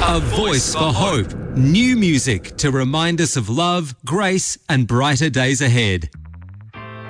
A voice for hope. New music to remind us of love, grace, and brighter days ahead.